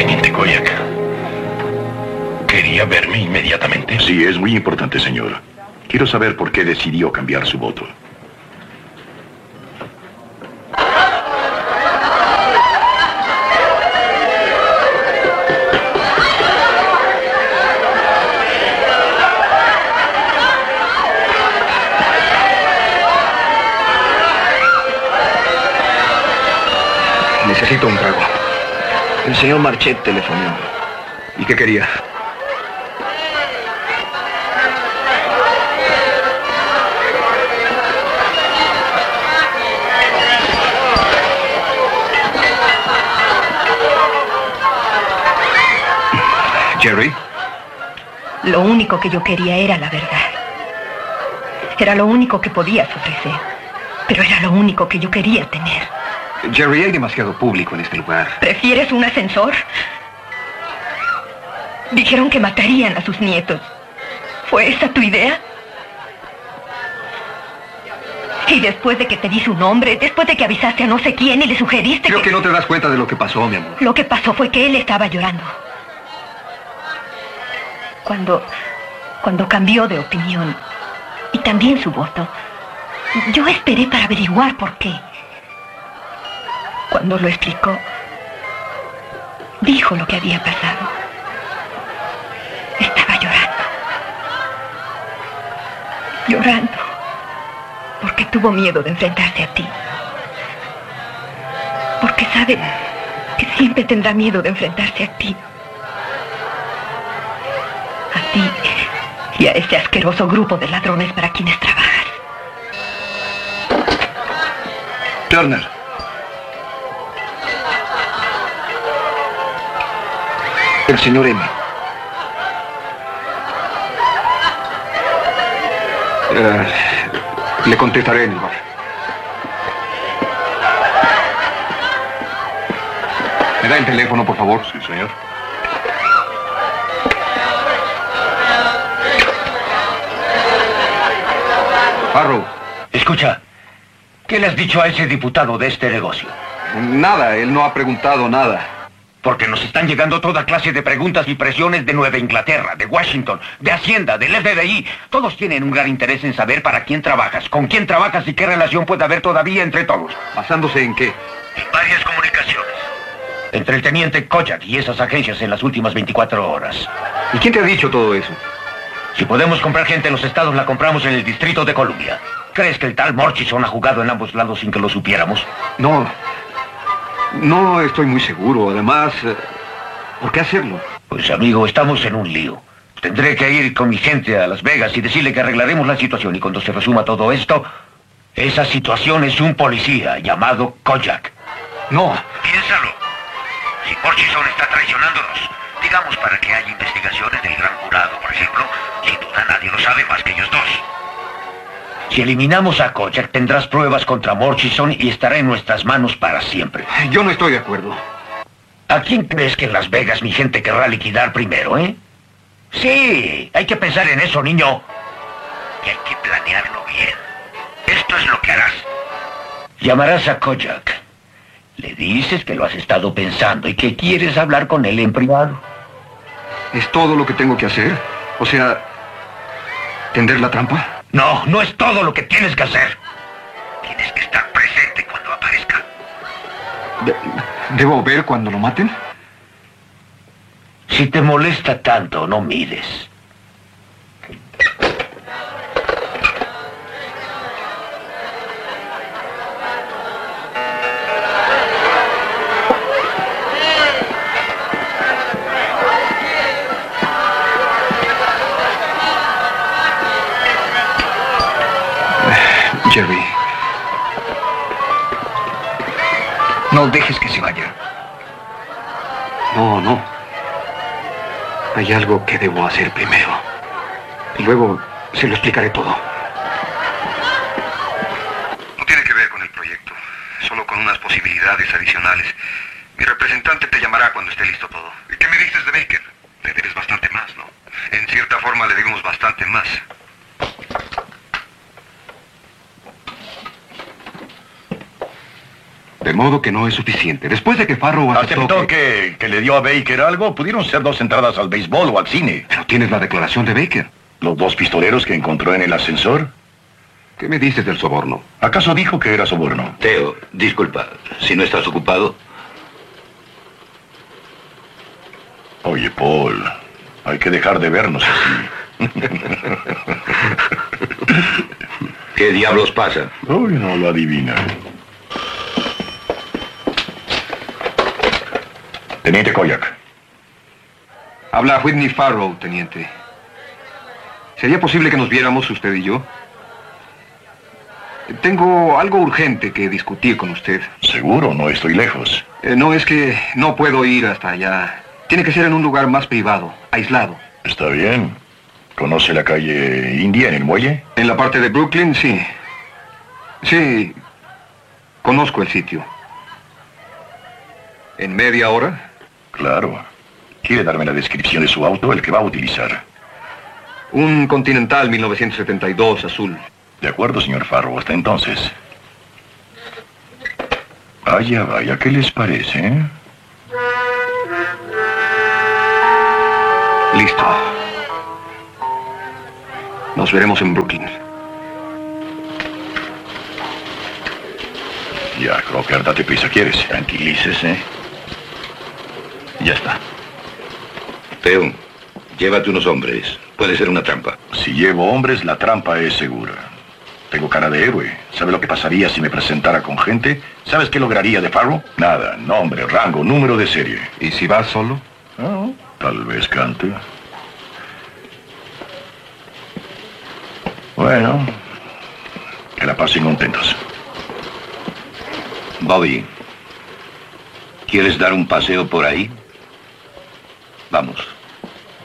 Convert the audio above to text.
Teniente Kojak. ¿Quería verme inmediatamente? Sí, es muy importante, señor. Quiero saber por qué decidió cambiar su voto. Necesito un trago. El señor Marchette telefonó. ¿Y qué quería? Jerry. Lo único que yo quería era la verdad. Era lo único que podías ofrecer. Pero era lo único que yo quería tener. Jerry, hay demasiado público en este lugar. ¿Prefieres un ascensor? Dijeron que matarían a sus nietos. ¿Fue esa tu idea? Y después de que te di su nombre, después de que avisaste a no sé quién y le sugeriste Creo que no te das cuenta de lo que pasó, mi amor. Lo que pasó fue que él estaba llorando. Cuando cambió de opinión, y también su voto, yo esperé para averiguar por qué. Cuando lo explicó, dijo lo que había pasado. Estaba llorando. Llorando. Porque tuvo miedo de enfrentarse a ti. Porque sabe que siempre tendrá miedo de enfrentarse a ti. A ti y a ese asqueroso grupo de ladrones para quienes trabajas. Turner. El señor M. Le contestaré en el bar. ¿Me da el teléfono, por favor? Sí, señor. Farrow. Escucha, ¿qué le has dicho a ese diputado de este negocio? Nada, él no ha preguntado nada. Porque nos están llegando toda clase de preguntas y presiones de Nueva Inglaterra, de Washington, de Hacienda, del FBI. Todos tienen un gran interés en saber para quién trabajas, con quién trabajas y qué relación puede haber todavía entre todos. ¿Basándose en qué? En varias comunicaciones. Entre el teniente Kojak y esas agencias en las últimas 24 horas. ¿Y quién te ha dicho todo eso? Si podemos comprar gente en los estados, la compramos en el Distrito de Columbia. ¿Crees que el tal Murchison ha jugado en ambos lados sin que lo supiéramos? No estoy muy seguro. Además, ¿por qué hacerlo? Pues, amigo, estamos en un lío. Tendré que ir con mi gente a Las Vegas y decirle que arreglaremos la situación. Y cuando se resuma todo esto, esa situación es un policía llamado Kojak. No. Piénsalo. Si Murchison está traicionándonos, digamos para que haya investigaciones del gran jurado, por ejemplo, sin duda nadie lo sabe más que ellos dos. Si eliminamos a Kojak, tendrás pruebas contra Murchison y estará en nuestras manos para siempre. Yo no estoy de acuerdo. ¿A quién crees que en Las Vegas mi gente querrá liquidar primero, eh? Sí, hay que pensar en eso, niño. Y hay que planearlo bien. Esto es lo que harás. Llamarás a Kojak. Le dices que lo has estado pensando y que quieres hablar con él en privado. ¿Es todo lo que tengo que hacer? O sea, ¿tender la trampa? No, no es todo lo que tienes que hacer. Tienes que estar presente cuando aparezca. ¿Debo ver cuando lo maten? Si te molesta tanto, no mires. Jerry, no dejes que se vaya. No. Hay algo que debo hacer primero. Y luego se lo explicaré todo. No tiene que ver con el proyecto, solo con unas posibilidades adicionales. Mi representante te llamará cuando esté listo todo. ¿Y qué me dices de Baker? Le debes bastante más, ¿no? En cierta forma le debemos bastante más. De modo que no es suficiente. Después de que Farrow ¿Aceptó que le dio a Baker algo? Pudieron ser 2 entradas al béisbol o al cine. Pero tienes la declaración de Baker. ¿Los 2 pistoleros que encontró en el ascensor? ¿Qué me dices del soborno? ¿Acaso dijo que era soborno? Theo, disculpa, si no estás ocupado. Oye, Paul, hay que dejar de vernos así. ¿Qué diablos pasa? Uy, no lo adivina. Teniente Koyak. Habla Whitney Farrow, teniente. ¿Sería posible que nos viéramos usted y yo? Tengo algo urgente que discutir con usted. Seguro, no estoy lejos. No, es que no puedo ir hasta allá. Tiene que ser en un lugar más privado, aislado. Está bien. ¿Conoce la calle India en el muelle? En la parte de Brooklyn, sí. Sí, conozco el sitio. ¿En media hora? Claro. ¿Quiere darme la descripción de su auto, el que va a utilizar? Un Continental 1972, azul. De acuerdo, señor Farrow. Hasta entonces. Vaya, vaya, ¿qué les parece, eh? Listo. Nos veremos en Brooklyn. Ya, Crocker, date prisa, ¿quieres? Tranquilícese. Ya está. Theo, llévate unos hombres. Puede ser una trampa. Si llevo hombres, la trampa es segura. Tengo cara de héroe. ¿Sabe lo que pasaría si me presentara con gente? ¿Sabes qué lograría de Farrow? Nada. Nombre, rango, número de serie. ¿Y si vas solo? Oh, tal vez cante. Bueno, que la pasen contentos. Bobby, ¿quieres dar un paseo por ahí? Vamos.